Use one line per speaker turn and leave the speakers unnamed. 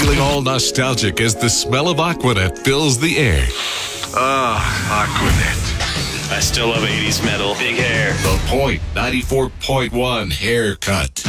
feeling all nostalgic as the smell of Aquanet fills the air.
Aquanet. I still love 80s metal. Big hair.
The Point 94.1 haircut.